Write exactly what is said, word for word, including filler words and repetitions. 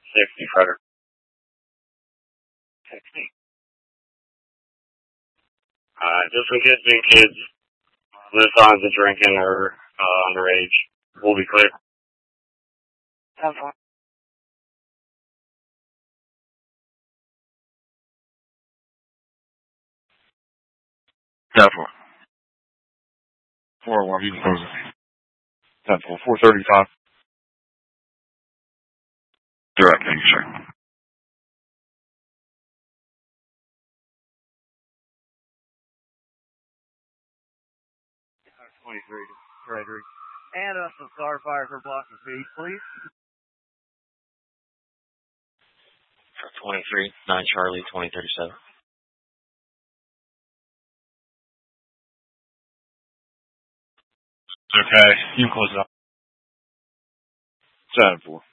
sixty, Frederick. sixty. Uh, just in case any kids with signs of drinking or uh, underage, we'll be clear. ten four. ten four. four oh one, you can close it. ten four. four thirty-five. Direct, thank you, sir. twenty-three, Frederick. And us some Starfire for blocking feed, please. twenty-three, nine Charlie, twenty thirty-seven. Okay, you can close it up. seven four.